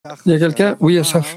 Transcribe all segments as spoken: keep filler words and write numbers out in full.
Il y a quelqu'un? Oui, Asaf.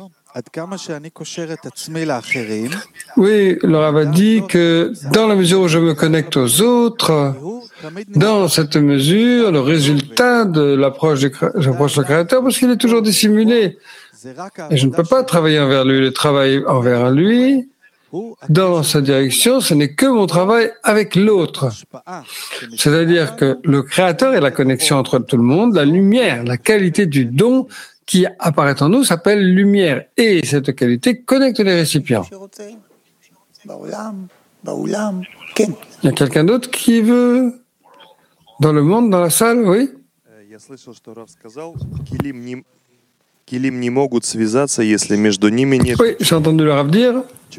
Oui, le Rav a dit que dans la mesure où je me connecte aux autres, dans cette mesure, le résultat de l'approche du j'approche le Créateur, parce qu'il est toujours dissimulé. Et je ne peux pas travailler envers lui. Le travail envers lui, dans sa direction, ce n'est que mon travail avec l'autre. C'est-à-dire que le Créateur est la connexion entre tout le monde, la lumière, la qualité du don qui apparaît en nous s'appelle lumière. Et cette qualité connecte les récipients. Il y a quelqu'un d'autre qui veut dans le monde, dans la salle, oui? Oui, j'ai entendu le Rav dire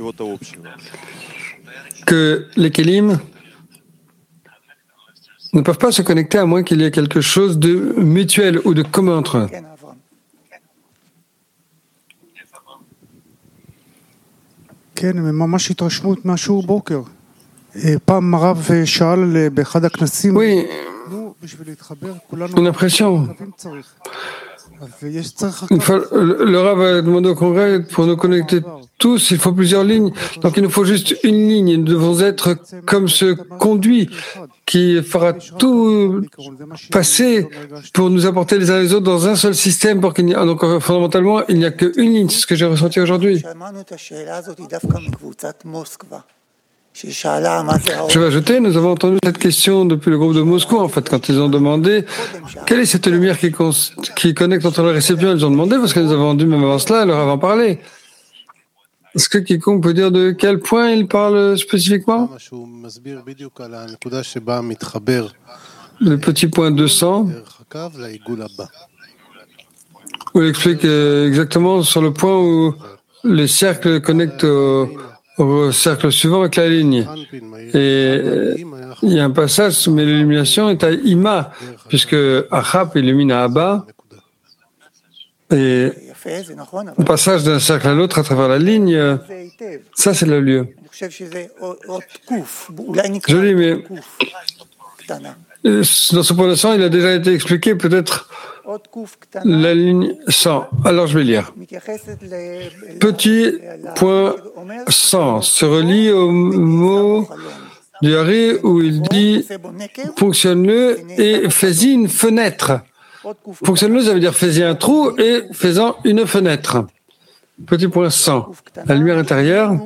que les kelim ne peuvent pas se connecter à moins qu'il y ait quelque chose de mutuel ou de commun entre eux. Oui, une impression. Une fois, le Rav a demandé au congrès, pour nous connecter tous, il faut plusieurs lignes. Donc il nous faut juste une ligne. Nous devons être comme ce conduit qui fera tout passer pour nous apporter les uns les autres dans un seul système. Pour qu'il n'y a, donc fondamentalement, il n'y a qu'une ligne. C'est ce que j'ai ressenti aujourd'hui. Je vais ajouter, nous avons entendu cette question depuis le groupe de Moscou, en fait, quand ils ont demandé quelle est cette lumière qui, con- qui connecte entre les récipients. Ils ont demandé, parce que nous avons entendu même avant cela, leur avant parler. Est-ce que quiconque peut dire de quel point il parle spécifiquement? Le petit point deux cents, où il explique exactement sur le point où les cercles connectent au au cercle suivant avec la ligne. Et euh, il y a un passage, mais l'illumination est à Ima, puisque Achap illumine à Abba, et le passage d'un cercle à l'autre à travers la ligne, ça c'est le lieu. Joli, mais dans ce point de sang, il a déjà été expliqué, peut-être la ligne cent. Alors je vais lire. Petit point cent se relie au mot du Hari où il dit fonctionne-le et fais-y une fenêtre. Fonctionne-le, ça veut dire fais-y un trou et fais-en une fenêtre. Petit point cent. La lumière intérieure.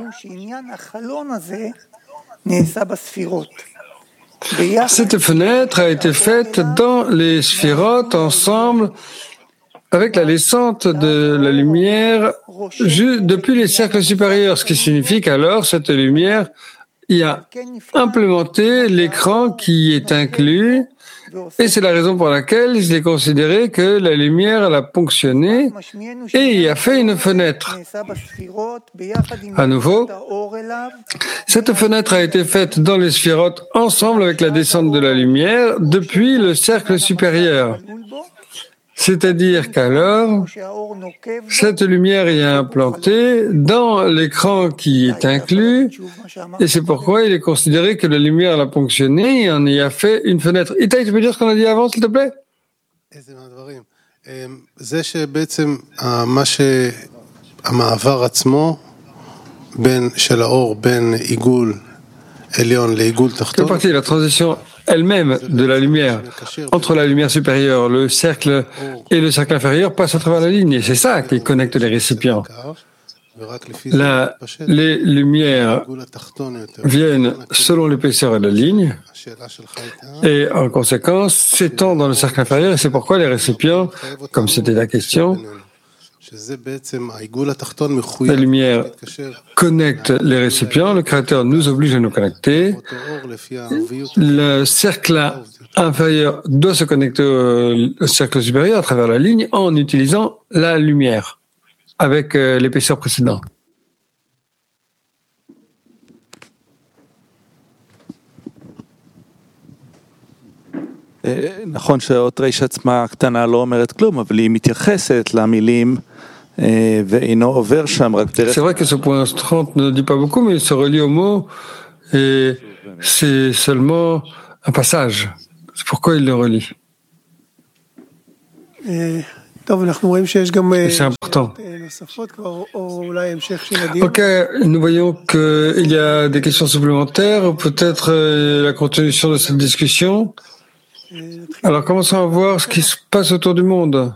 Cette fenêtre a été faite dans les sphirotes ensemble avec la descente de la lumière depuis les cercles supérieurs, ce qui signifie qu'alors cette lumière y a implémenté l'écran qui est inclus, et c'est la raison pour laquelle il est considéré que la lumière elle a ponctionné et y a fait une fenêtre. À nouveau, cette fenêtre a été faite dans les sphirotes ensemble avec la descente de la lumière depuis le cercle supérieur. C'est-à-dire qu'alors, cette lumière y est implantée dans l'écran qui est inclus, et c'est pourquoi il est considéré que la lumière a ponctionné et on y a fait une fenêtre. Itaï, tu peux dire ce qu'on a dit avant, s'il te plaît? Quelle partie de la transition elle-même de la lumière entre la lumière supérieure, le cercle et le cercle inférieur passe à travers la ligne, et c'est ça qui connecte les récipients. La, les lumières viennent selon l'épaisseur de la ligne et en conséquence s'étendent dans le cercle inférieur, et c'est pourquoi les récipients, comme c'était la question, la lumière connecte les récipients, le Créateur nous oblige à nous connecter. Le cercle inférieur doit se connecter au cercle supérieur à travers la ligne en utilisant la lumière avec l'épaisseur précédente. נכון שהאות ריש עצמה הקטנה לא אומרת כלום, אבל היא מתייחסת למילים ואינו עובר שם רק דרך... C'est vrai que ce point trente ne dit pas beaucoup, mais il se relie au mot et c'est seulement un passage. C'est pourquoi il le relie. Et c'est important. Ok, nous voyons qu'il y a des questions supplémentaires, ou peut-être euh, la continuation de cette discussion. Alors commençons à voir ce qui se passe autour du monde.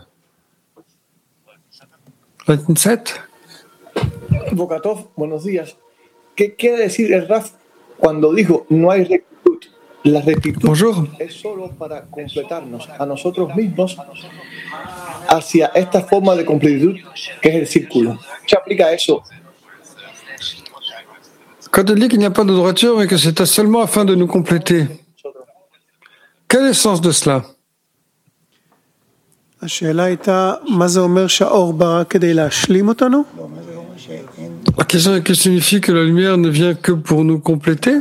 vingt-sept. Bokatov, buenos días. ¿Qué quiere decir el Raf cuando dijo no hay rectitud? La rectitud Bonjour. es solo para completarnos a nosotros mismos hacia esta forma de completitud que es el círculo. ¿Se aplica eso? Quand il dit qu'il n'y a pas de droiture et que c'est seulement afin de nous compléter, quel est le sens de cela? La question est que signifie que la lumière ne vient que pour nous compléter?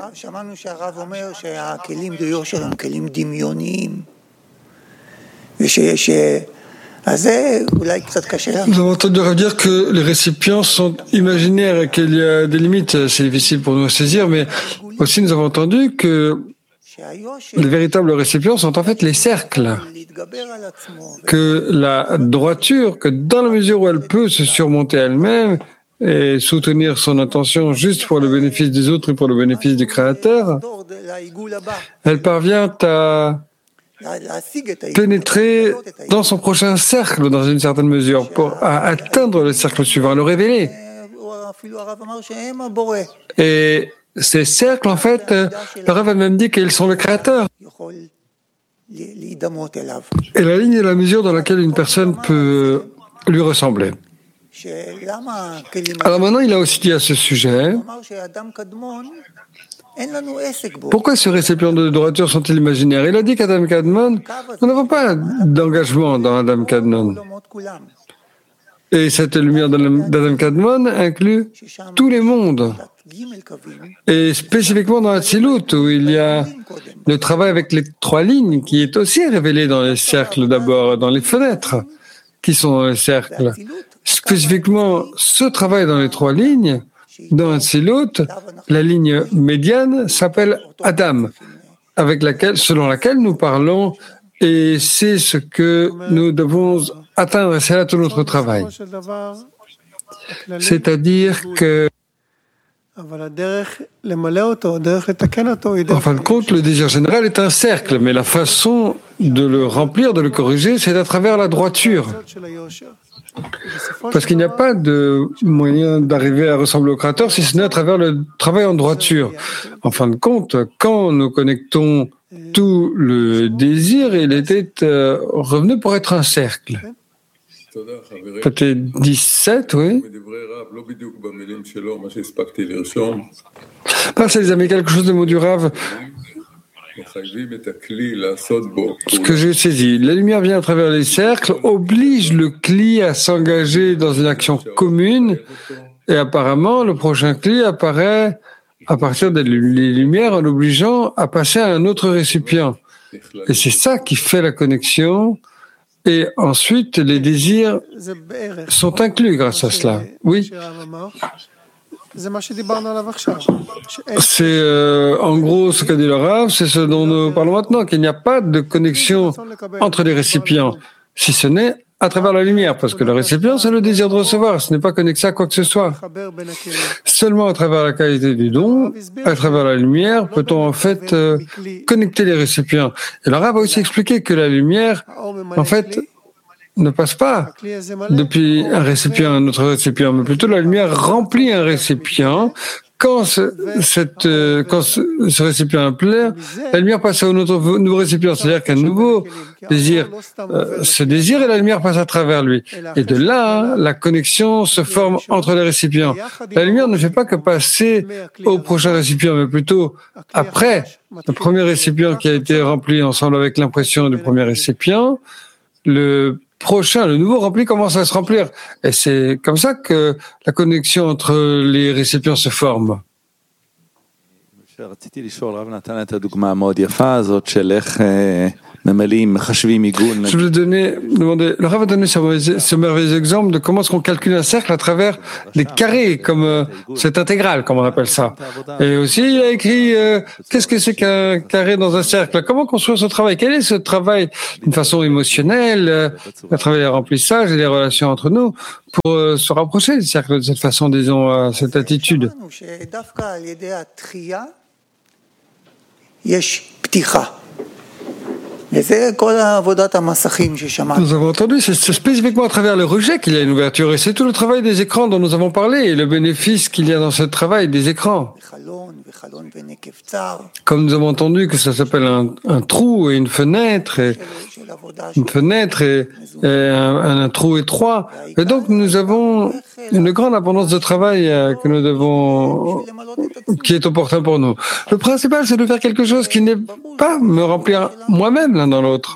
Nous avons entendu dire que les récipients sont imaginaires et qu'il y a des limites. C'est difficile pour nous à saisir, mais aussi nous avons entendu que les véritables récipients sont en fait les cercles. Que la droiture, que dans la mesure où elle peut se surmonter elle-même et soutenir son intention juste pour le bénéfice des autres et pour le bénéfice du Créateur, elle parvient à pénétrer dans son prochain cercle, dans une certaine mesure, pour à atteindre le cercle suivant, à le révéler. Et ces cercles, en fait, le Rav a même dit qu'ils sont le Créateur. Et la ligne est la mesure dans laquelle une personne peut lui ressembler. Alors maintenant, il a aussi dit à ce sujet, pourquoi ces récipients de droiture sont-ils imaginaires? Il a dit qu'Adam Kadmon, nous n'avons pas d'engagement dans Adam Kadmon. Et cette lumière d'Adam Kadmon inclut tous les mondes. Et spécifiquement dans Hatzilut, où il y a le travail avec les trois lignes, qui est aussi révélé dans les cercles d'abord, dans les fenêtres, qui sont dans les cercles. Spécifiquement, ce travail dans les trois lignes, dans Hatzilut, la ligne médiane s'appelle Adam, avec laquelle, selon laquelle nous parlons, et c'est ce que nous devons atteindre, c'est là tout notre travail. C'est-à-dire que en fin de compte, le désir général est un cercle, mais la façon de le remplir, de le corriger, c'est à travers la droiture. Parce qu'il n'y a pas de moyen d'arriver à ressembler au Créateur si ce n'est à travers le travail en droiture. En fin de compte, quand nous connectons tout le désir, il était euh, revenu pour être un cercle. Peut-être dix-sept, oui. Merci les amis, quelque chose de mots du Rav. Ce que j'ai saisi, la lumière vient à travers les cercles, oblige le cli à s'engager dans une action commune, et apparemment le prochain cli apparaît à partir des lumières en l'obligeant à passer à un autre récipient. Et c'est ça qui fait la connexion. Et ensuite, les désirs sont inclus grâce à cela. Oui. C'est euh, en gros ce qu'a dit le Rav, c'est ce dont nous parlons maintenant, qu'il n'y a pas de connexion entre les récipients, si ce n'est à travers la lumière, parce que le récipient, c'est le désir de recevoir, ce n'est pas connecté à quoi que ce soit. Seulement à travers la qualité du don, à travers la lumière, peut-on en fait euh, connecter les récipients. Et le Rav a aussi expliqué que la lumière, en fait, ne passe pas depuis un récipient à un autre récipient, mais plutôt la lumière remplit un récipient. Quand ce, cette, euh, quand ce, ce récipient est plein, la lumière passe à un autre nouveau récipient, c'est-à-dire qu'un nouveau désir euh, se désire et la lumière passe à travers lui. Et de là, la connexion se forme entre les récipients. La lumière ne fait pas que passer au prochain récipient, mais plutôt après le premier récipient qui a été rempli ensemble avec l'impression du premier récipient, le prochain, le nouveau rempli commence à se remplir. Et c'est comme ça que la connexion entre les récipients se forme. רציתי לשאול, הרב נתן את הדוגמה המאוד יפה הזאת של איך ממלאים, מחשבים עיגון. Je voulais donner, demander, le Rav a donné ce, ce merveilleux exemple de comment est-ce qu'on calcule un cercle à travers des carrés, comme euh, cette intégrale, comme on appelle ça. Et aussi, il a écrit euh, qu'est-ce que c'est qu'un carré dans un cercle, comment construire ce travail, quel est ce travail d'une façon émotionnelle, euh, à travers les remplissages et les relations entre nous, pour euh, se rapprocher du cercle de cette façon, disons, euh, cette attitude. Nous avons entendu, c'est spécifiquement à travers le rejet qu'il y a une ouverture, et c'est tout le travail des écrans dont nous avons parlé, et le bénéfice qu'il y a dans ce travail des écrans. Comme nous avons entendu que ça s'appelle un, un trou et une fenêtre, et une fenêtre et, et un, un trou étroit, et donc nous avons une grande abondance de travail euh, que nous devons, qui est opportun pour nous. Le principal, c'est de faire quelque chose qui n'est pas me remplir moi-même l'un dans l'autre.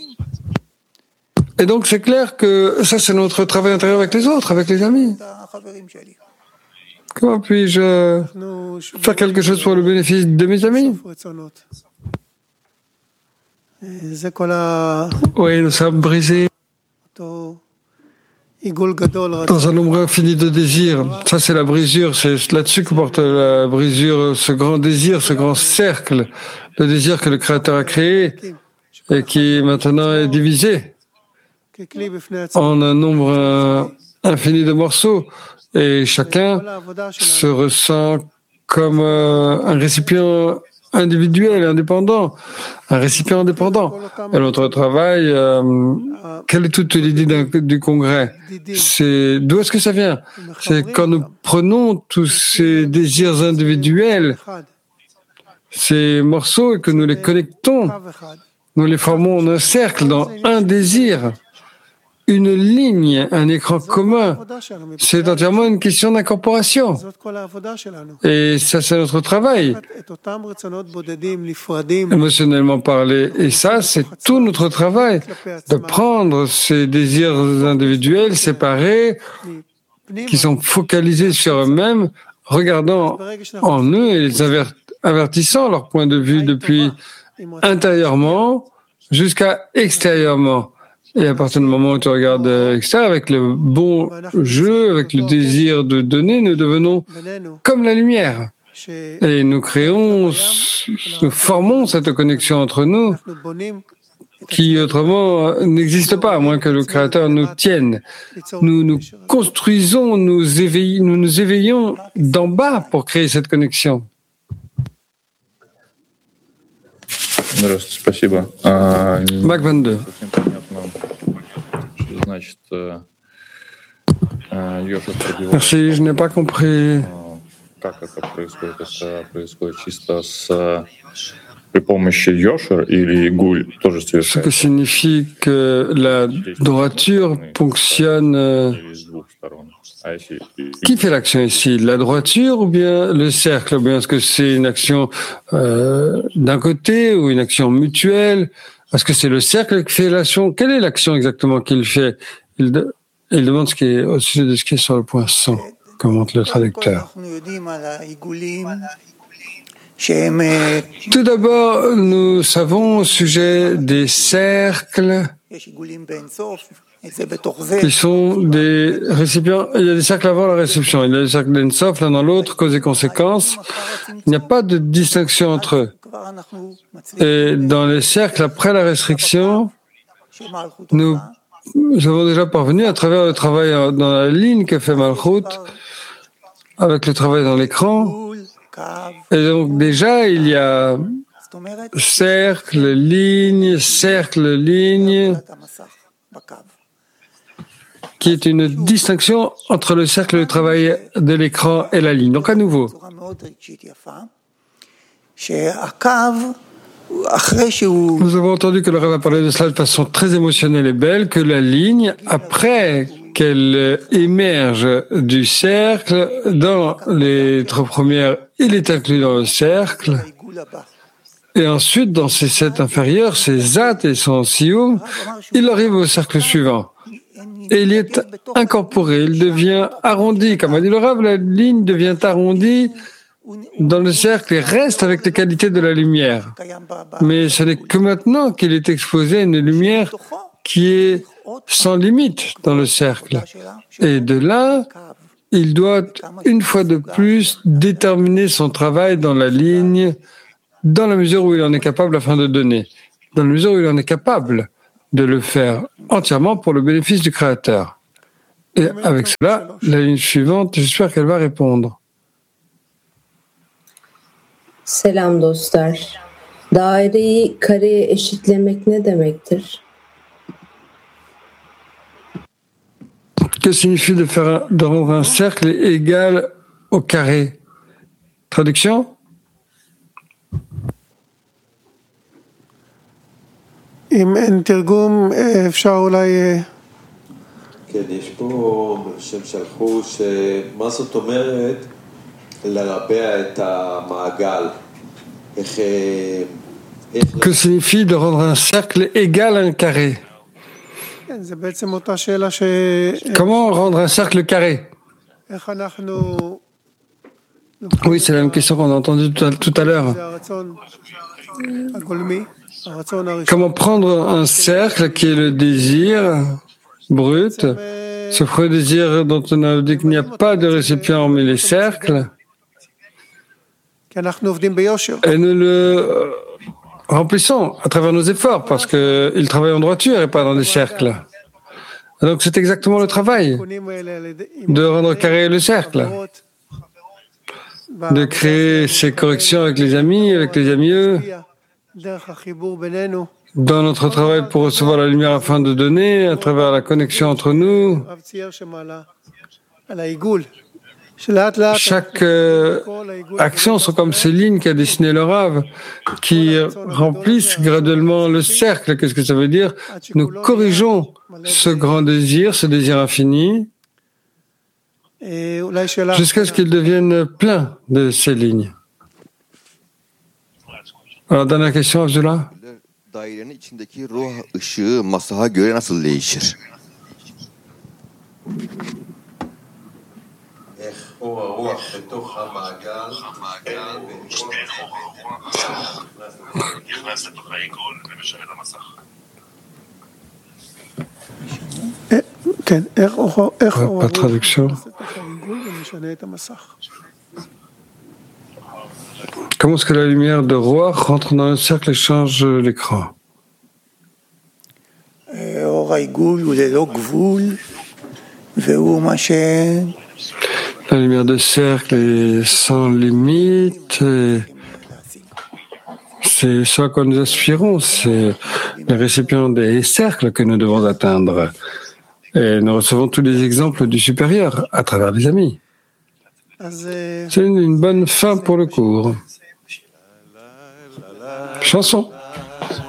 Et donc c'est clair que ça, c'est notre travail intérieur avec les autres, avec les amis. Comment puis-je faire quelque chose pour le bénéfice de mes amis? Oui, nous sommes brisés dans un nombre infini de désirs. Ça, c'est la brisure. C'est là-dessus que porte la brisure, ce grand désir, ce grand cercle, le désir que le Créateur a créé et qui maintenant est divisé en un nombre infini de morceaux. Et chacun se ressent comme un récipient individuel, indépendant, un récipient indépendant. Et notre travail, euh, quelle est toute l'idée du congrès? C'est d'où est-ce que ça vient? C'est quand nous prenons tous ces désirs individuels, ces morceaux, et que nous les connectons, nous les formons en un cercle, dans un désir, une ligne, un écran commun. C'est entièrement une question d'incorporation. Et ça, c'est notre travail, émotionnellement parlé. Et ça, c'est tout notre travail, de prendre ces désirs individuels, séparés, qui sont focalisés sur eux-mêmes, regardant en eux et les avertissant leur point de vue depuis intérieurement jusqu'à extérieurement. Et à partir du moment où tu regardes extérieur, avec le bon jeu, avec le désir de donner, nous devenons comme la lumière. Et nous créons, nous formons cette connexion entre nous qui autrement n'existe pas, à moins que le Créateur nous tienne. Nous nous construisons, nous éveillons, nous nous éveillons d'en bas pour créer cette connexion. Спасибо. Mac vingt-deux. Merci, je n'ai pas compris. Ce que signifie que la droiture fonctionne. Qui fait l'action ici? La droiture ou bien le cercle? Ou bien est-ce que c'est une action euh, d'un côté ou une action mutuelle? Est-ce que c'est le cercle qui fait l'action? Quelle est l'action exactement qu'il fait? il, de, il demande ce qui est au sujet de ce qui est sur le point cent, commente le traducteur. Tout d'abord, nous savons au sujet des cercles qui sont des récipients. Il y a des cercles avant la réception, il y a des cercles d'Ensof, l'un dans l'autre, cause et conséquence. Il n'y a pas de distinction entre eux. Et dans les cercles après la restriction, nous, nous avons déjà parvenu à travers le travail dans la ligne que fait Malchut, avec le travail dans l'écran. Et donc déjà, il y a cercle, ligne, cercle, ligne, qui est une distinction entre le cercle de travail de l'écran et la ligne. Donc à nouveau, nous avons entendu que le Rav a parlé de cela de façon très émotionnelle et belle, que la ligne, après qu'elle émerge du cercle, dans les trois premières, il est inclus dans le cercle, et ensuite, dans ses sept inférieurs, ses zat et son sioum, il arrive au cercle suivant. Et il est incorporé, il devient arrondi. Comme a dit le Rav, la ligne devient arrondie dans le cercle et reste avec les qualités de la lumière. Mais ce n'est que maintenant qu'il est exposé à une lumière qui est sans limite dans le cercle. Et de là, il doit, une fois de plus, déterminer son travail dans la ligne, dans la mesure où il en est capable afin de donner. Dans la mesure où il en est capable de le faire entièrement pour le bénéfice du Créateur. Et avec cela, la ligne suivante, j'espère qu'elle va répondre. Selam dostlar. Daireyi kareye eşitlemek ne demektir? Que signifie de faire un, de rendre un cercle égal au carré? Traduction? אם אין תרגום, אפשר אולי... כן, יש פה שהם שלחו שמה זאת אומרת לרבע את המעגל. איך... Que signifie de rendre un cercle égal à un carré? כן, זה בעצם אותה שאלה ש... Comment rendre un cercle carré? איך אנחנו... Oui, c'est la même question qu'on a entendue tout à, tout à l'heure. זה הרצון הגולמי. Comment prendre un cercle qui est le désir brut, ce fruit désir dont on a dit qu'il n'y a pas de récipient mais les cercles, et nous le remplissons à travers nos efforts parce qu'il travaille en droiture et pas dans des cercles. Et donc c'est exactement le travail de rendre carré le cercle, de créer ces corrections avec les amis, avec les amieux, dans notre travail pour recevoir la lumière afin de donner, à travers la connexion entre nous. Chaque euh, action sont comme ces lignes qu'a dessiné le Rav, qui remplissent graduellement le cercle. Qu'est-ce que ça veut dire? Nous corrigeons ce grand désir, ce désir infini, jusqu'à ce qu'il devienne plein de ces lignes. Alors, dernière question, Abdullah. Dairenin içindeki ruh ışığı masaha göre nasıl değişir? כן, איך Pas de traduction. Comment est-ce que la lumière de roi rentre dans le cercle et change l'écran? La lumière de cercle est sans limite. C'est ce à quoi nous aspirons. C'est les récipients des cercles que nous devons atteindre. Et nous recevons tous les exemples du supérieur à travers les amis. C'est une, une bonne fin pour le cours. Chanson.